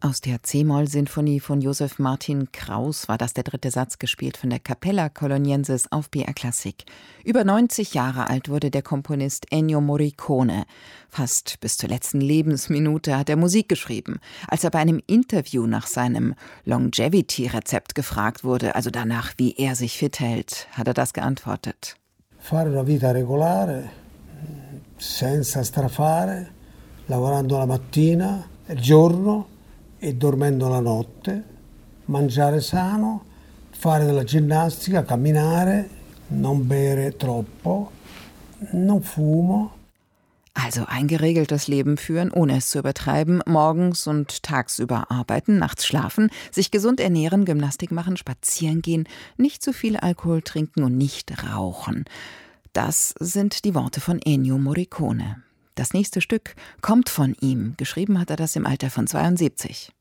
Aus der C-Moll-Sinfonie von Joseph Martin Kraus war das der dritte Satz, gespielt von der Capella Coloniensis auf BR Klassik. Über 90 Jahre alt wurde der Komponist Ennio Morricone. Fast bis zur letzten Lebensminute hat er Musik geschrieben. Als er bei einem Interview nach seinem Longevity-Rezept gefragt wurde, also danach, wie er sich fit hält, hat er das geantwortet. Fare una vita regolare, senza strafare, lavorando la mattina, il giorno e dormendo la notte, mangiare sano, fare della ginnastica, camminare, non bere troppo, non fumo. Also ein geregeltes Leben führen, ohne es zu übertreiben, morgens und tagsüber arbeiten, nachts schlafen, sich gesund ernähren, Gymnastik machen, spazieren gehen, nicht zu viel Alkohol trinken und nicht rauchen. Das sind die Worte von Ennio Morricone. Das nächste Stück kommt von ihm. Geschrieben hat er das im Alter von 72.